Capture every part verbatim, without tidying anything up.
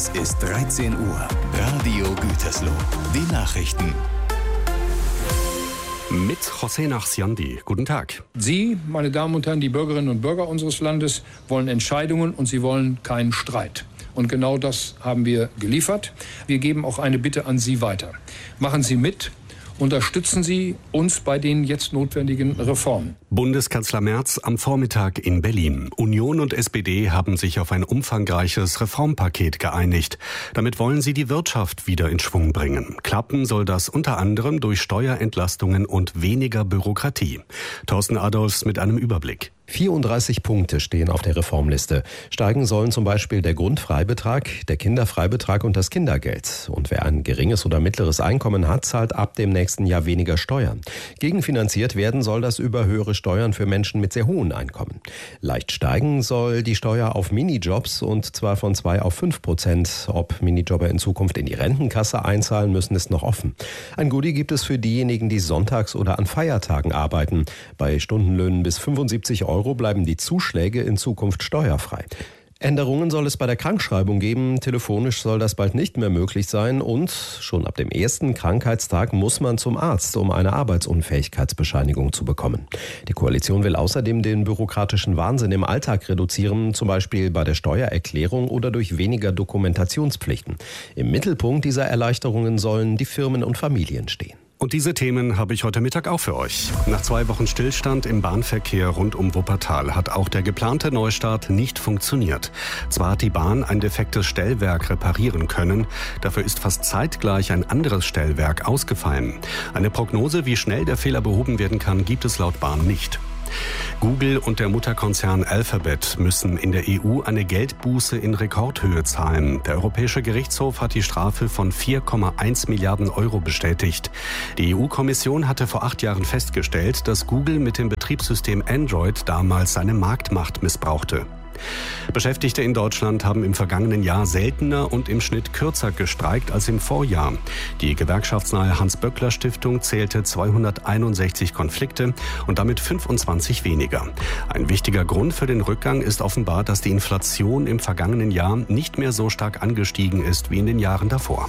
Es ist dreizehn Uhr. Radio Gütersloh. Die Nachrichten. Mit José Nachsiandi. Guten Tag. Sie, meine Damen und Herren, die Bürgerinnen und Bürger unseres Landes, wollen Entscheidungen und sie wollen keinen Streit. Und genau das haben wir geliefert. Wir geben auch eine Bitte an Sie weiter. Machen Sie mit. Unterstützen Sie uns bei den jetzt notwendigen Reformen. Bundeskanzler Merz am Vormittag in Berlin. Union und S P D haben sich auf ein umfangreiches Reformpaket geeinigt. Damit wollen sie die Wirtschaft wieder in Schwung bringen. Klappen soll das unter anderem durch Steuerentlastungen und weniger Bürokratie. Thorsten Adolfs mit einem Überblick. vierunddreißig Punkte stehen auf der Reformliste. Steigen sollen zum Beispiel der Grundfreibetrag, der Kinderfreibetrag und das Kindergeld. Und wer ein geringes oder mittleres Einkommen hat, zahlt ab dem nächsten Jahr weniger Steuern. Gegenfinanziert werden soll das über höhere Steuern für Menschen mit sehr hohen Einkommen. Leicht steigen soll die Steuer auf Minijobs und zwar von zwei auf fünf Prozent. Ob Minijobber in Zukunft in die Rentenkasse einzahlen müssen, ist noch offen. Ein Goodie gibt es für diejenigen, die sonntags oder an Feiertagen arbeiten. Bei Stundenlöhnen bis fünfundsiebzig Euro bleiben die Zuschläge in Zukunft steuerfrei. Änderungen soll es bei der Krankschreibung geben. Telefonisch soll das bald nicht mehr möglich sein. Und schon ab dem ersten Krankheitstag muss man zum Arzt, um eine Arbeitsunfähigkeitsbescheinigung zu bekommen. Die Koalition will außerdem den bürokratischen Wahnsinn im Alltag reduzieren, zum Beispiel bei der Steuererklärung oder durch weniger Dokumentationspflichten. Im Mittelpunkt dieser Erleichterungen sollen die Firmen und Familien stehen. Und diese Themen habe ich heute Mittag auch für euch. Nach zwei Wochen Stillstand im Bahnverkehr rund um Wuppertal hat auch der geplante Neustart nicht funktioniert. Zwar hat die Bahn ein defektes Stellwerk reparieren können, dafür ist fast zeitgleich ein anderes Stellwerk ausgefallen. Eine Prognose, wie schnell der Fehler behoben werden kann, gibt es laut Bahn nicht. Google und der Mutterkonzern Alphabet müssen in der E U eine Geldbuße in Rekordhöhe zahlen. Der Europäische Gerichtshof hat die Strafe von vier Komma eins Milliarden Euro bestätigt. Die E U-Kommission hatte vor acht Jahren festgestellt, dass Google mit dem Betriebssystem Android damals seine Marktmacht missbrauchte. Beschäftigte in Deutschland haben im vergangenen Jahr seltener und im Schnitt kürzer gestreikt als im Vorjahr. Die gewerkschaftsnahe Hans-Böckler-Stiftung zählte zweihunderteinundsechzig Konflikte und damit fünfundzwanzig weniger. Ein wichtiger Grund für den Rückgang ist offenbar, dass die Inflation im vergangenen Jahr nicht mehr so stark angestiegen ist wie in den Jahren davor.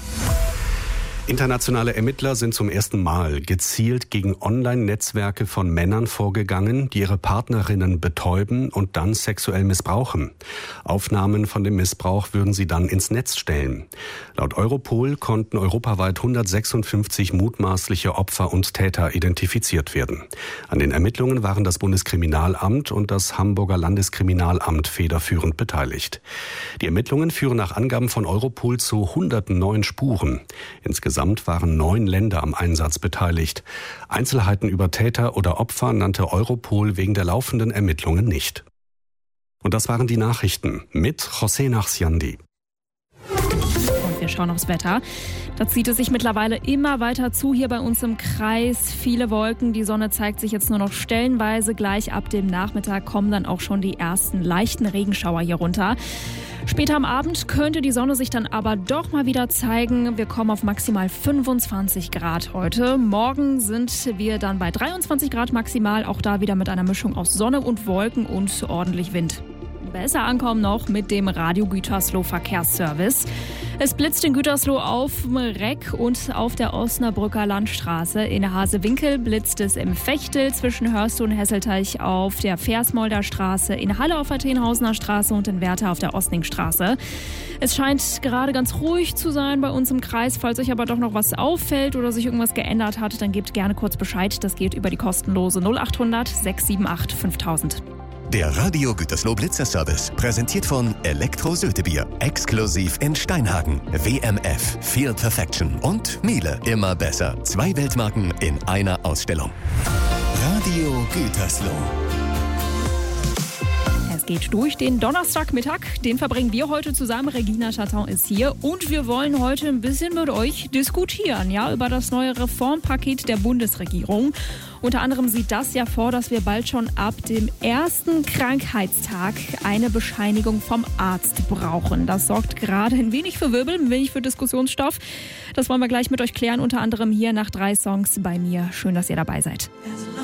Internationale Ermittler sind zum ersten Mal gezielt gegen Online-Netzwerke von Männern vorgegangen, die ihre Partnerinnen betäuben und dann sexuell missbrauchen. Aufnahmen von dem Missbrauch würden sie dann ins Netz stellen. Laut Europol konnten europaweit hundertsechsundfünfzig mutmaßliche Opfer und Täter identifiziert werden. An den Ermittlungen waren das Bundeskriminalamt und das Hamburger Landeskriminalamt federführend beteiligt. Die Ermittlungen führen nach Angaben von Europol zu hunderten neuen Spuren. Insgesamt Insgesamt waren neun Länder am Einsatz beteiligt. Einzelheiten über Täter oder Opfer nannte Europol wegen der laufenden Ermittlungen nicht. Und das waren die Nachrichten mit José Nachsiandi. Und wir schauen aufs Wetter. Da zieht es sich mittlerweile immer weiter zu hier bei uns im Kreis. Viele Wolken, die Sonne zeigt sich jetzt nur noch stellenweise. Gleich ab dem Nachmittag kommen dann auch schon die ersten leichten Regenschauer hier runter. Später am Abend könnte die Sonne sich dann aber doch mal wieder zeigen. Wir kommen auf maximal fünfundzwanzig Grad heute. Morgen sind wir dann bei dreiundzwanzig Grad maximal. Auch da wieder mit einer Mischung aus Sonne und Wolken und ordentlich Wind. Besser ankommen noch mit dem Radio Gütersloh Verkehrsservice. Es blitzt in Gütersloh auf dem Reck und auf der Osnabrücker Landstraße. In Hasewinkel blitzt es im Fechtel zwischen Hörste und Hesselteich auf der Versmolder Straße, in Halle auf der Tenhausener Straße und in Werther auf der Osningstraße. Es scheint gerade ganz ruhig zu sein bei uns im Kreis. Falls euch aber doch noch was auffällt oder sich irgendwas geändert hat, dann gebt gerne kurz Bescheid. Das geht über die kostenlose null acht hundert sechs sieben acht fünftausend. Der Radio Gütersloh Blitzerservice, präsentiert von Elektro Sötebier, exklusiv in Steinhagen, W M F, Feel Perfection und Miele, immer besser. Zwei Weltmarken in einer Ausstellung. Radio Gütersloh. Es geht durch den Donnerstagmittag, den verbringen wir heute zusammen. Regina Chatton ist hier und wir wollen heute ein bisschen mit euch diskutieren, ja, über das neue Reformpaket der Bundesregierung. Unter anderem sieht das ja vor, dass wir bald schon ab dem ersten Krankheitstag eine Bescheinigung vom Arzt brauchen. Das sorgt gerade ein wenig für Wirbel, ein wenig für Diskussionsstoff. Das wollen wir gleich mit euch klären, unter anderem hier nach drei Songs bei mir. Schön, dass ihr dabei seid.